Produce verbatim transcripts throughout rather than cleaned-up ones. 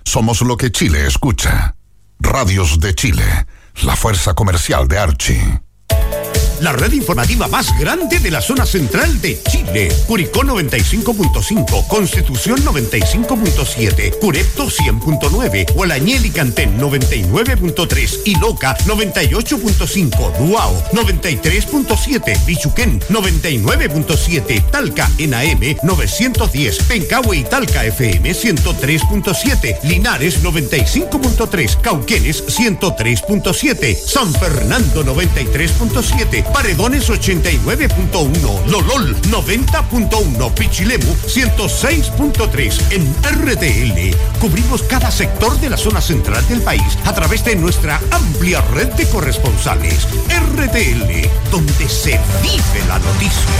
Somos lo que Chile escucha. Radios de Chile, la fuerza comercial de Archie. La red informativa más grande de la zona central de Chile. Curicó noventa y cinco punto cinco, Constitución noventa y cinco punto siete, Curepto cien punto nueve, Hualañel y Cantén noventa y nueve punto tres y Loca noventa y ocho punto cinco, Duao noventa y tres punto siete, Bichuquén noventa y nueve punto siete, Talca en A M novecientos diez, Pencahue y Talca F M ciento tres punto siete, Linares noventa y cinco punto tres, Cauquenes ciento tres punto siete, San Fernando noventa y tres punto siete, Paredones ochenta y nueve punto uno, Lolol noventa punto uno, Pichilemu ciento seis punto tres. En R T L cubrimos cada sector de la zona central del país a través de nuestra amplia red de corresponsales. R T L, donde se vive la noticia.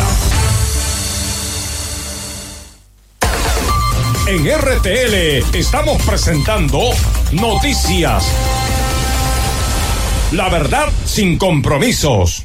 En R T L estamos presentando Noticias. La verdad sin compromisos.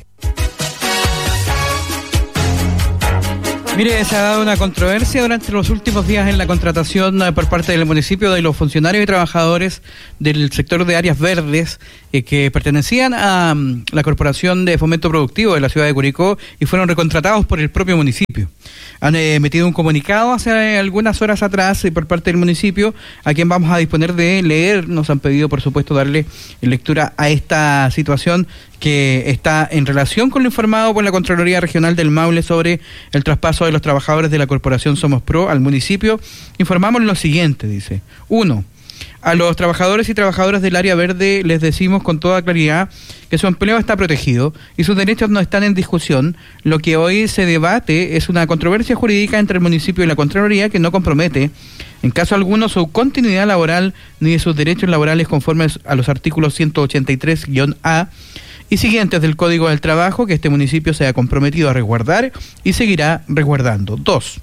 Mire, se ha dado una controversia durante los últimos días en la contratación por parte del municipio de los funcionarios y trabajadores del sector de áreas verdes eh, que pertenecían a um, la Corporación de Fomento Productivo de la ciudad de Curicó y fueron recontratados por el propio municipio. Han eh, emitido un comunicado hace algunas horas atrás eh, por parte del municipio, a quien vamos a disponer de leer. Nos han pedido, por supuesto, darle lectura a esta situación que está en relación con lo informado por la Contraloría Regional del Maule sobre el traspaso de los trabajadores de la Corporación Somos Pro al municipio. Informamos lo siguiente, dice. Uno, a los trabajadores y trabajadoras del área verde les decimos con toda claridad que su empleo está protegido y sus derechos no están en discusión. Lo que hoy se debate es una controversia jurídica entre el municipio y la Contraloría que no compromete, en caso alguno, su continuidad laboral ni de sus derechos laborales conformes a los artículos ciento ochenta y tres guión A y siguientes del Código del Trabajo que este municipio se ha comprometido a resguardar y seguirá resguardando. Dos.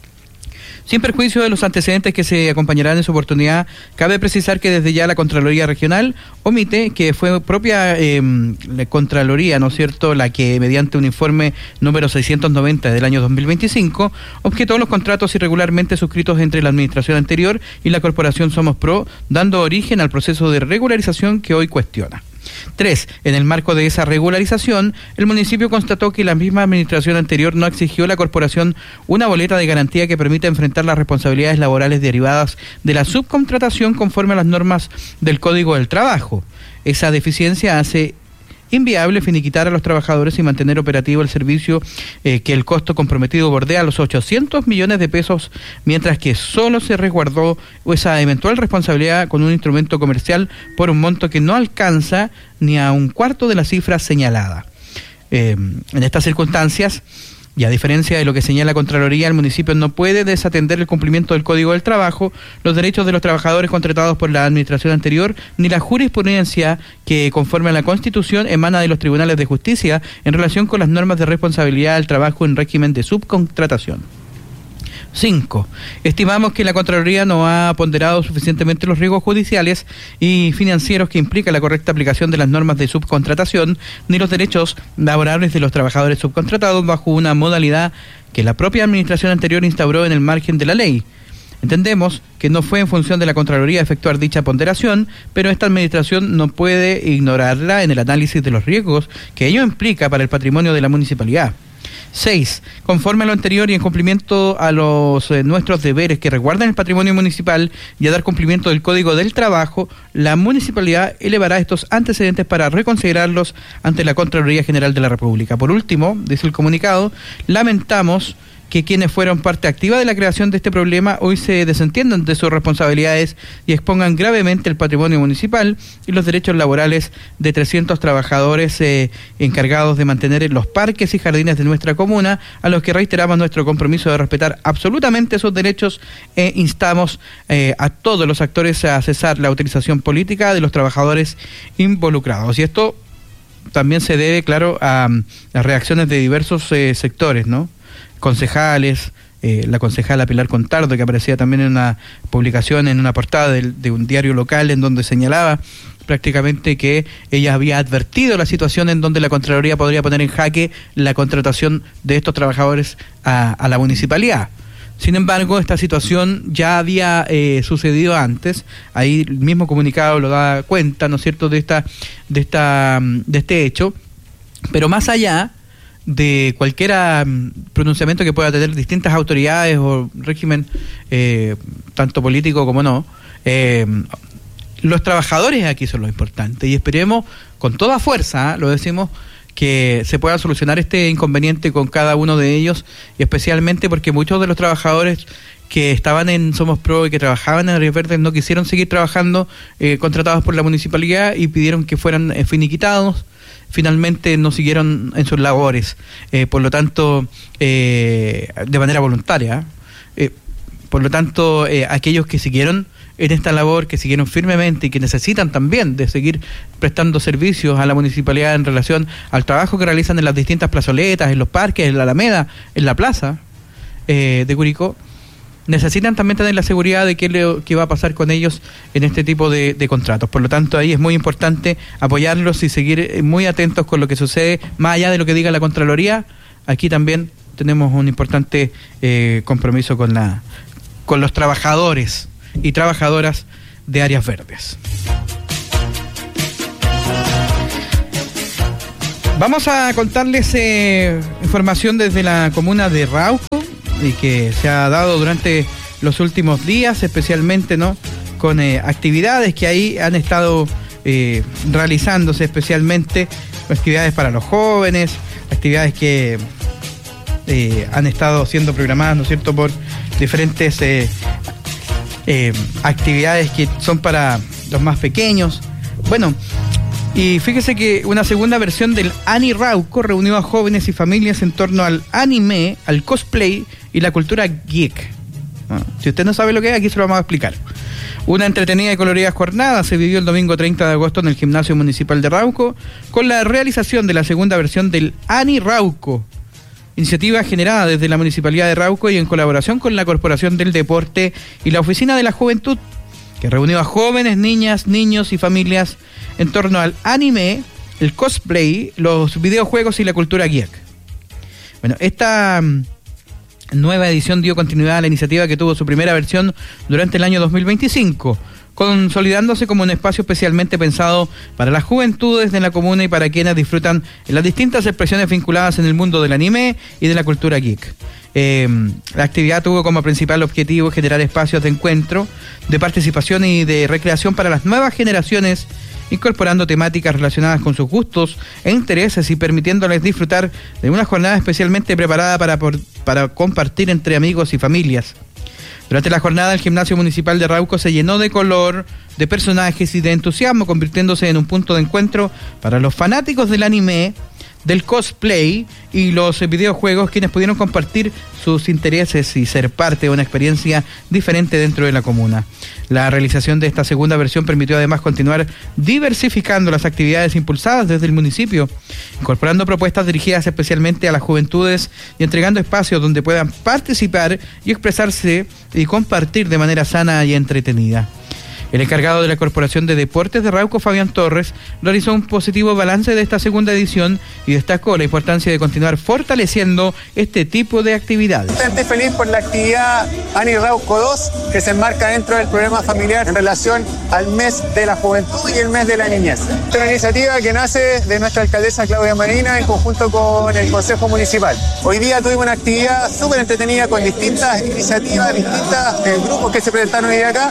Sin perjuicio de los antecedentes que se acompañarán en su oportunidad, cabe precisar que desde ya la Contraloría Regional omite que fue propia eh, la Contraloría, ¿no es cierto?, la que mediante un informe número seiscientos noventa del año dos mil veinticinco objetó los contratos irregularmente suscritos entre la administración anterior y la Corporación Somos Pro, dando origen al proceso de regularización que hoy cuestiona. Tres. En el marco de esa regularización, el municipio constató que la misma administración anterior no exigió a la corporación una boleta de garantía que permita enfrentar las responsabilidades laborales derivadas de la subcontratación conforme a las normas del Código del Trabajo. Esa deficiencia hace inviable finiquitar a los trabajadores y mantener operativo el servicio eh, que el costo comprometido bordea los ochocientos millones de pesos, mientras que solo se resguardó esa eventual responsabilidad con un instrumento comercial por un monto que no alcanza ni a un cuarto de la cifra señalada. Eh, en estas circunstancias, y a diferencia de lo que señala Contraloría, el municipio no puede desatender el cumplimiento del Código del Trabajo, los derechos de los trabajadores contratados por la administración anterior, ni la jurisprudencia que, conforme a la Constitución, emana de los tribunales de justicia en relación con las normas de responsabilidad del trabajo en régimen de subcontratación. Cinco. Estimamos que la Contraloría no ha ponderado suficientemente los riesgos judiciales y financieros que implica la correcta aplicación de las normas de subcontratación, ni los derechos laborales de los trabajadores subcontratados bajo una modalidad que la propia administración anterior instauró en el margen de la ley. Entendemos que no fue en función de la Contraloría efectuar dicha ponderación, pero esta administración no puede ignorarla en el análisis de los riesgos que ello implica para el patrimonio de la municipalidad. Seis. Conforme a lo anterior y en cumplimiento a los eh, nuestros deberes que resguardan el patrimonio municipal y a dar cumplimiento del Código del Trabajo, la municipalidad elevará estos antecedentes para reconsiderarlos ante la Contraloría General de la República. Por último, dice el comunicado, lamentamos que quienes fueron parte activa de la creación de este problema hoy se desentiendan de sus responsabilidades y expongan gravemente el patrimonio municipal y los derechos laborales de trescientos trabajadores eh, encargados de mantener los parques y jardines de nuestra comuna, a los que reiteramos nuestro compromiso de respetar absolutamente sus derechos e instamos eh, a todos los actores a cesar la utilización política de los trabajadores involucrados. Y esto también se debe, claro, a, a las reacciones de diversos eh, sectores, ¿no? Concejales, eh, la concejala Pilar Contardo, que aparecía también en una publicación, en una portada de, de un diario local, en donde señalaba prácticamente que ella había advertido la situación en donde la Contraloría podría poner en jaque la contratación de estos trabajadores a, a la municipalidad. Sin embargo, esta situación ya había eh, sucedido antes. Ahí el mismo comunicado lo da cuenta, ¿no es cierto?, de esta, de esta, de este hecho. Pero más allá de cualquier pronunciamiento que pueda tener distintas autoridades o régimen, eh, tanto político como no, eh, los trabajadores aquí son lo importante. Y esperemos con toda fuerza, ¿eh? lo decimos, que se pueda solucionar este inconveniente con cada uno de ellos, y especialmente porque muchos de los trabajadores que estaban en Somos Pro y que trabajaban en Áreas Verdes no quisieron seguir trabajando eh, contratados por la municipalidad y pidieron que fueran eh, finiquitados. Finalmente no siguieron en sus labores, eh, por lo tanto, eh, de manera voluntaria. Eh, por lo tanto, eh, aquellos que siguieron en esta labor, que siguieron firmemente y que necesitan también de seguir prestando servicios a la municipalidad en relación al trabajo que realizan en las distintas plazoletas, en los parques, en la Alameda, en la plaza eh, de Curicó, necesitan también tener la seguridad de qué, le, qué va a pasar con ellos en este tipo de, de contratos. Por lo tanto, ahí es muy importante apoyarlos y seguir muy atentos con lo que sucede, más allá de lo que diga la Contraloría. Aquí también tenemos un importante eh, compromiso con la con los trabajadores y trabajadoras de Áreas Verdes. Vamos a contarles eh, información desde la comuna de Rauco, y que se ha dado durante los últimos días, especialmente no con eh, actividades que ahí han estado eh, realizándose, especialmente actividades para los jóvenes, actividades que eh, han estado siendo programadas, ¿no es cierto?, por diferentes eh, eh, actividades que son para los más pequeños. Bueno, y fíjese que una segunda versión del Ani Rauco reunió a jóvenes y familias en torno al anime, al cosplay y la cultura geek. Bueno, si usted no sabe lo que es, aquí se lo vamos a explicar. Una entretenida y colorida jornada se vivió el domingo treinta de agosto en el Gimnasio Municipal de Rauco con la realización de la segunda versión del Ani Rauco, iniciativa generada desde la Municipalidad de Rauco y en colaboración con la Corporación del Deporte y la Oficina de la Juventud, que reunió a jóvenes, niñas, niños y familias en torno al anime, el cosplay, los videojuegos y la cultura geek. Bueno, esta nueva edición dio continuidad a la iniciativa que tuvo su primera versión durante el año dos mil veinticinco, consolidándose como un espacio especialmente pensado para las juventudes de la comuna y para quienes disfrutan las distintas expresiones vinculadas en el mundo del anime y de la cultura geek. Eh, la actividad tuvo como principal objetivo generar espacios de encuentro, de participación y de recreación para las nuevas generaciones, incorporando temáticas relacionadas con sus gustos e intereses y permitiéndoles disfrutar de una jornada especialmente preparada para, por, para compartir entre amigos y familias. Durante la jornada, el Gimnasio Municipal de Rauco se llenó de color, de personajes y de entusiasmo, convirtiéndose en un punto de encuentro para los fanáticos del anime, del cosplay y los videojuegos, quienes pudieron compartir sus intereses y ser parte de una experiencia diferente dentro de la comuna. La realización de esta segunda versión permitió además continuar diversificando las actividades impulsadas desde el municipio, incorporando propuestas dirigidas especialmente a las juventudes y entregando espacios donde puedan participar y expresarse y compartir de manera sana y entretenida. El encargado de la Corporación de Deportes de Rauco, Fabián Torres, realizó un positivo balance de esta segunda edición y destacó la importancia de continuar fortaleciendo este tipo de actividades. Bastante feliz por la actividad Ani Rauco dos, que se enmarca dentro del programa familiar en relación al mes de la juventud y el mes de la niñez. Es una iniciativa que nace de nuestra alcaldesa Claudia Marina en conjunto con el Consejo Municipal. Hoy día tuvimos una actividad súper entretenida con distintas iniciativas, distintos eh, grupos que se presentaron hoy acá.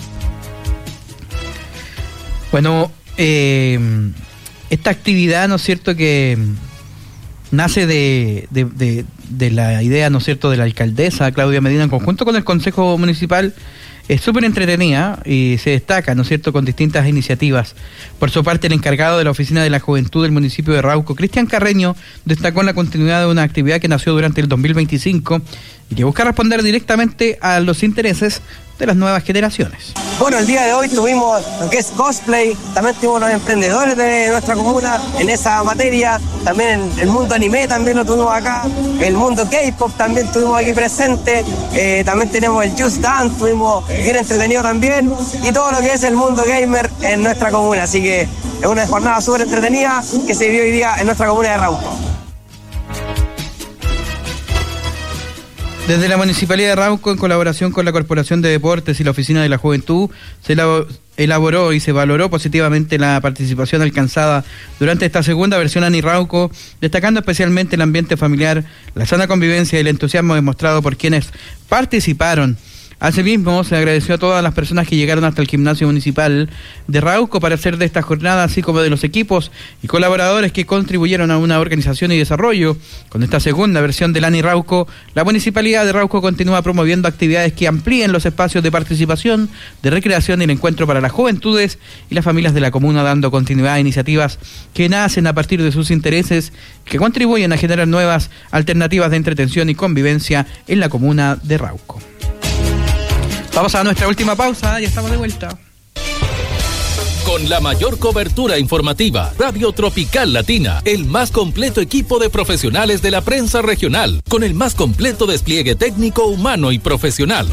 Bueno, eh, esta actividad, ¿no es cierto?, que nace de, de, de, de la idea, ¿no es cierto?, de la alcaldesa Claudia Medina en conjunto con el Consejo Municipal, es súper entretenida y se destaca, ¿no es cierto?, con distintas iniciativas. Por su parte, el encargado de la Oficina de la Juventud del municipio de Rauco, Cristian Carreño, destacó la continuidad de una actividad que nació durante el dos mil veinticinco y que busca responder directamente a los intereses de las nuevas generaciones. Bueno, el día de hoy tuvimos lo que es cosplay, también tuvimos los emprendedores de nuestra comuna en esa materia, también el, el mundo anime también lo tuvimos acá, el mundo K-pop también tuvimos aquí presente, eh, también tenemos el Just Dance, tuvimos bien entretenido también, y todo lo que es el mundo gamer en nuestra comuna, así que es una jornada súper entretenida que se vivió hoy día en nuestra comuna de Rauco. Desde la Municipalidad de Rauco, en colaboración con la Corporación de Deportes y la Oficina de la Juventud, se elaboró y se valoró positivamente la participación alcanzada durante esta segunda versión ANI Rauco, destacando especialmente el ambiente familiar, la sana convivencia y el entusiasmo demostrado por quienes participaron. Asimismo, se agradeció a todas las personas que llegaron hasta el gimnasio municipal de Rauco para hacer de esta jornada, así como de los equipos y colaboradores que contribuyeron a una organización y desarrollo. Con esta segunda versión del ANI Rauco, la Municipalidad de Rauco continúa promoviendo actividades que amplíen los espacios de participación, de recreación y el encuentro para las juventudes y las familias de la comuna, dando continuidad a iniciativas que nacen a partir de sus intereses, que contribuyen a generar nuevas alternativas de entretención y convivencia en la comuna de Rauco. Vamos a nuestra última pausa, ya estamos de vuelta. Con la mayor cobertura informativa, Radio Tropical Latina, el más completo equipo de profesionales de la prensa regional, con el más completo despliegue técnico, humano y profesional.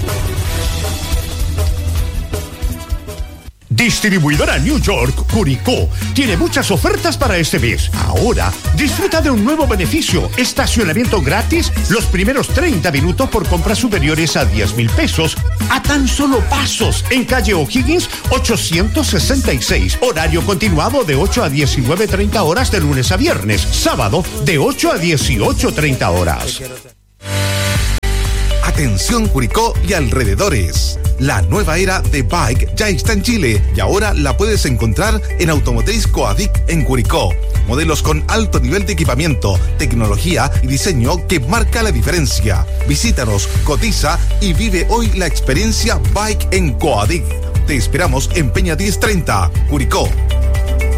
Distribuidora New York, Curicó, tiene muchas ofertas para este mes. Ahora, disfruta de un nuevo beneficio, estacionamiento gratis los primeros treinta minutos por compras superiores a diez mil pesos, a tan solo pasos, en calle O'Higgins ochocientos sesenta y seis, horario continuado de ocho a diecinueve treinta horas de lunes a viernes, sábado de ocho a dieciocho treinta horas. Atención Curicó y alrededores. La nueva era de Bike ya está en Chile y ahora la puedes encontrar en Automotriz Coadic en Curicó. Modelos con alto nivel de equipamiento, tecnología y diseño que marca la diferencia. Visítanos, cotiza y vive hoy la experiencia Bike en Coadic. Te esperamos en Peña diez treinta, Curicó.